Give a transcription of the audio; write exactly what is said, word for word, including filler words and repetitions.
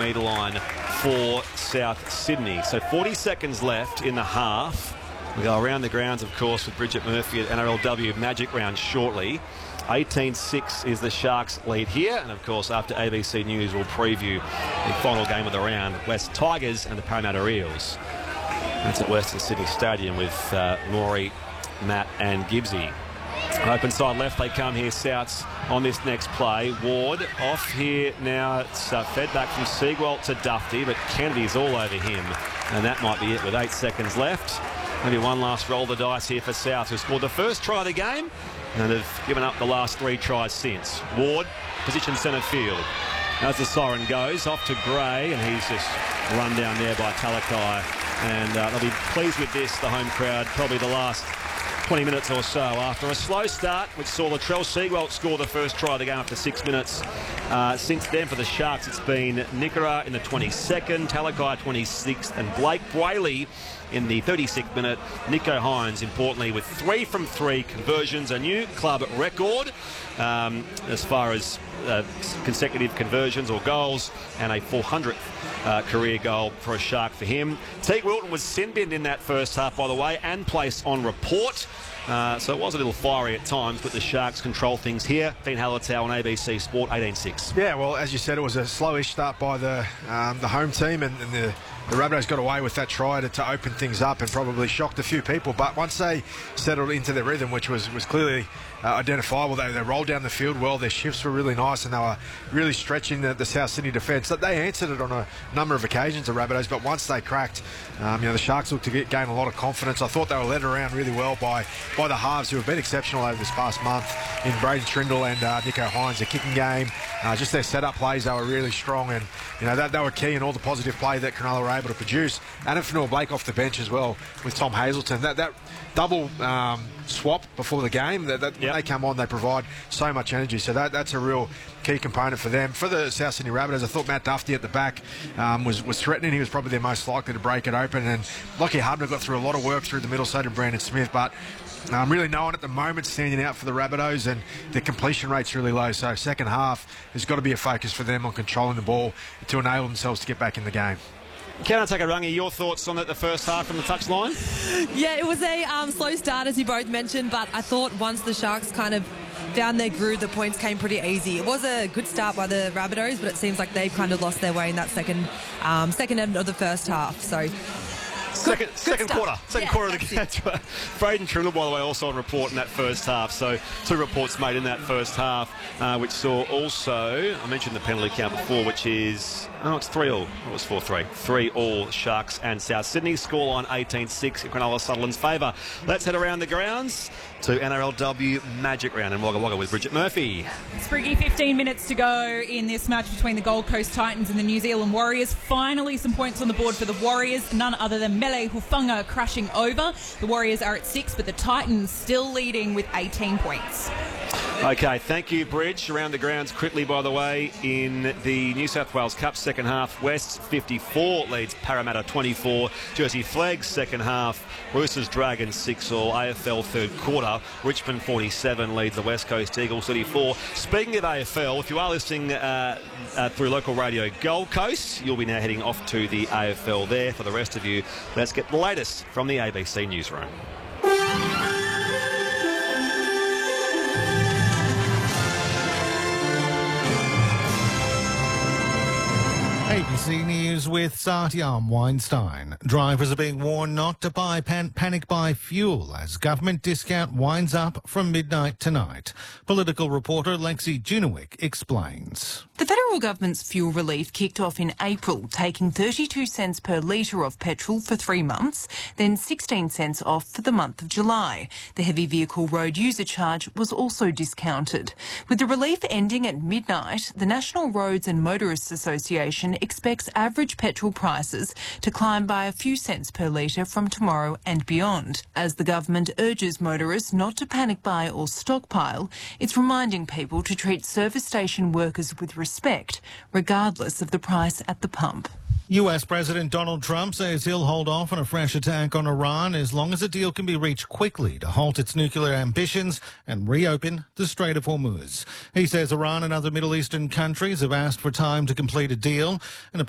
metre line for South Sydney. So forty seconds left in the half. We go around the grounds, of course, with Bridget Murphy at N R L W Magic Round shortly. eighteen six is the Sharks lead here. And, of course, after A B C News, we'll preview the final game of the round, West Tigers and the Parramatta Eels. That's at Western Sydney Stadium with uh, Maury, Matt and Gibbsy. Open side left, they come here, Souths on this next play. Ward off here now. It's uh, fed back from Seagwalt to Dufty, but Kennedy's all over him. And that might be it with eight seconds left. Maybe one last roll the dice here for South, who scored the first try of the game and have given up the last three tries since. Ward, position centre field. As the siren goes, off to Gray, and he's just run down there by Talakai. And uh, they'll be pleased with this, the home crowd, probably the last twenty minutes or so. After a slow start, which saw Latrell Seagwalt score the first try of the game after six minutes. Uh, since then, for the Sharks, it's been Nickera in the twenty-second, Talakai twenty-sixth, and Blake Brayley in the thirty-sixth minute. Nicho Hynes, importantly, with three from three conversions, a new club record um, as far as uh, consecutive conversions or goals, and a four hundredth uh, career goal for a Shark for him. Teague Wilton was sin-binned in that first half, by the way, and placed on report. Uh, so it was a little fiery at times, but the Sharks control things here. Dean Hallertau on A B C Sport, eighteen six. Yeah, well, as you said, it was a slowish start by the um, the home team, and, and the, the Rabbitohs got away with that try to, to open things up and probably shocked a few people. But once they settled into their rhythm, which was, was clearly uh, identifiable, they, they rolled down the field well. Their shifts were really nice, and they were really stretching the, the South Sydney defence. They answered it on a number of occasions, the Rabbitohs, but once they cracked, um, you know, the Sharks looked to get, gain a lot of confidence. I thought they were led around really well by by the halves, who have been exceptional over this past month in Braden Trindle and uh, Nicho Hynes. The kicking game, uh, just their setup plays, they were really strong, and you know that they were key in all the positive play that Cronulla were able to produce. And Fanua Blake off the bench as well with Tom Hazelton. That that double um, swap before the game, that, that yep. When they come on, they provide so much energy. So that that's a real key component for them. For the South Sydney Rabbitohs, I thought Matt Dufty at the back um, was, was threatening. He was probably their most likely to break it open. And Lockie Hubner got through a lot of work through the middle, so did Brandon Smith. But Um, really no one at the moment standing out for the Rabbitohs, and the completion rate's really low. So second half, there's got to be a focus for them on controlling the ball to enable themselves to get back in the game. Can take a rungy? Your thoughts on the, the first half from the touchline? Yeah, it was a um, slow start, as you both mentioned, but I thought once the Sharks kind of found their groove, the points came pretty easy. It was a good start by the Rabbitohs, but it seems like they've kind of lost their way in that second um, second end of the first half. So. Second, good, second good quarter. Second yeah, quarter of the game. Braden Trindle, by the way, also on report in that first half. So two reports made in that first half, uh, which saw also, I mentioned the penalty count before, which is, oh, it's three all. It was four three. Three all Sharks and South Sydney. Scoreline eighteen six in Cronulla Sutherland's favour. Let's head around the grounds to N R L W Magic Round in Wagga Wagga with Bridget Murphy. Spriggy, fifteen minutes to go in this match between the Gold Coast Titans and the New Zealand Warriors. Finally, some points on the board for the Warriors. None other than Mele Hufanga crashing over. The Warriors are at six, but the Titans still leading with eighteen points. Okay, thank you, Bridge. Around the grounds quickly, by the way, in the New South Wales Cup second half, West fifty-four leads Parramatta twenty-four. Jersey Flags second half, Roosters Dragons six all. A F L third quarter, Richmond forty-seven leads the West Coast Eagles thirty-four. Speaking of A F L, if you are listening uh, uh, through local radio Gold Coast, you'll be now heading off to the A F L there. For the rest of you, let's get the latest from the A B C Newsroom. A B C News with Satyam Weinstein. Drivers are being warned not to buy pan- panic buy fuel as government discount winds up from midnight tonight. Political reporter Lexi Junowick explains. The federal government's fuel relief kicked off in April, taking thirty-two cents per litre off petrol for three months, then sixteen cents off for the month of July. The heavy vehicle road user charge was also discounted. With the relief ending at midnight, the National Roads and Motorists Association expects average petrol prices to climb by a few cents per litre from tomorrow and beyond. As the government urges motorists not to panic buy or stockpile, it's reminding people to treat service station workers with respect, regardless of the price at the pump. U S President Donald Trump says he'll hold off on a fresh attack on Iran as long as a deal can be reached quickly to halt its nuclear ambitions and reopen the Strait of Hormuz. He says Iran and other Middle Eastern countries have asked for time to complete a deal, and